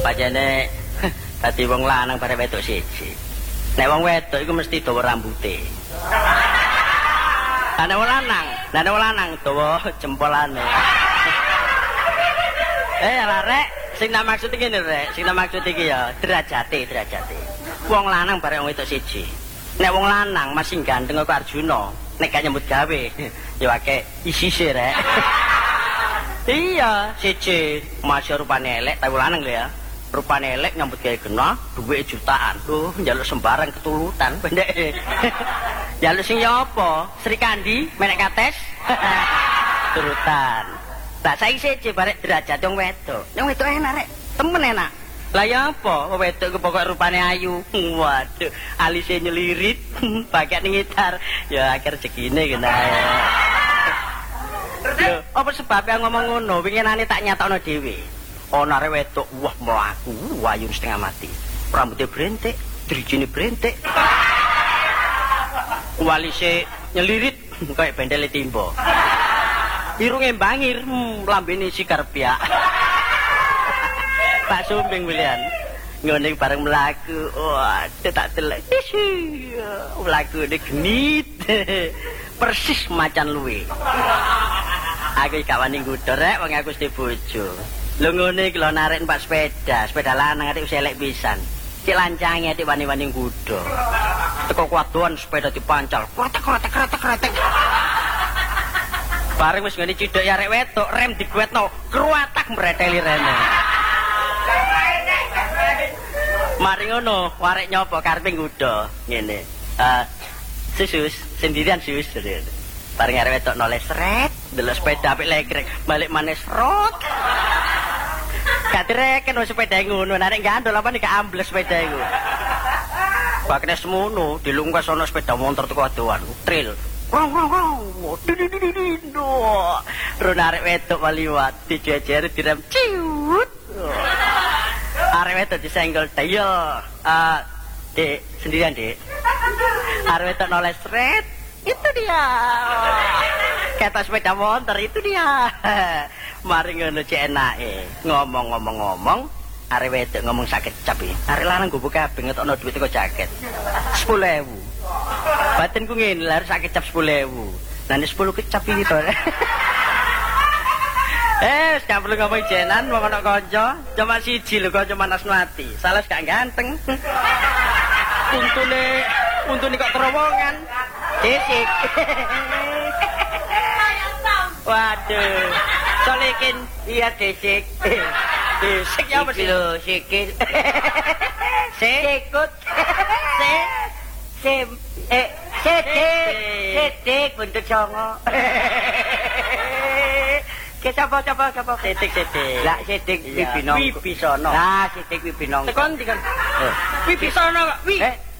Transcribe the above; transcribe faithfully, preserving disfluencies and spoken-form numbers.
Pancene dadi wong lanang bareng wedok siji. Nek wong wedok iku mesti dawa rambuté. Lah nek wong lanang, lah nek wong lanang dawa jempolane. Eh lah rek, sing tak maksud iki ngene rek, sing tak maksud iki ya derajate, derajate. Wong lanang bareng wong wedok siji. Nek wong lanang masih ganteng karo Arjuna, nek gak nyambut gawe, ya akeh isise rek. Iya, siji masih rupane elek, tapi lanang lho ya. Rupane elek nyambut gawe genah, duwe jutaan. Duh, njaluk sembarang ketulutan pendek. Njaluk sing ya apa? Sri Kandi, menek kates. Turutan. Lah saiki siji barek derajat wong wedok. Wong wedok enak rek, temen enak. Lah ya apa? Wong wedok ku pokok rupane ayu. Waduh, alise nyelirit, bagian ngitar. Ya akhir rezekine kena. Lho, apa sebabnya ngomong ngono? Winginane tak nyatokno dhewe. Ana arek wedok wah mlaku, wayu setengah mati. Rambutnya brentik, drijine brentik. Walise nyelirit kayak bendele timba. Irunge bangir, hmm, lambene sikar piak. Pak Sumbing William. Ngene bareng mlaku. Waduh tak delok. Mlaku ne genit. Persis macan luwe. Aku gak wani ngudor rek wong aku mesti bojo. Lho ngene iki lho narik numpak sepeda, sepeda lanang atik wis elek pisan. Ki lancange atik wani-wani ngudor. Teko kuadoan sepeda dipancal. Kretek-kretek-kretek-kretek. Bareng wis ngene cidhek arek wedok rem digwetno, kruatak mreteli rene. Mari ngono, warek nyopo karepe ngudha ngene. Eh susus sendirian sus. Bareng arek wedok noleh sret, ndelok sepeda apik legrek, balik maneh srot. Gak direken wis sepeda ngono, nek gandol apa nek ambles sepeda iku. Bakne semono, dilungkas ana sepeda motor teko adoan, tril. Rong rong rong. Dididididino. Ron arek wedok liwat, dijejer direm ciut. Arek wedok disenggol dayo. Ah, Dek, sendirian, Dek. Arek wedok noleh sret. Itu dia. Kata sepeda motor itu dia. Mari ngono cek enake. Ngomong-ngomong-ngomong, arek wedok ngomong sak kecap iki. Arek lanang gowo kabeh ngetokno dhuwit teko jaket. sepuluh ribu. Batinku ngene lha sak kecap sepuluh ribu. Lah nek sepuluh kecap iki to. Eh, gak perlu ngomong jenan wong ana kanca, cuma siji lho kanca Manas Mati. Salah gak ganteng. Untune, untune kok terowongan. Desik. Waduh. Solekin iya desik. Desik ya apa sih lho, sikit. Sikut. Se se eh sedik. Sedik buntut songo. Ke sapa sapa sapa sedik sedik. Lah sedik Wibinong. Wibisono. Lah sedik Wibinong. Tekon dikon. Wibisono kok. Wi.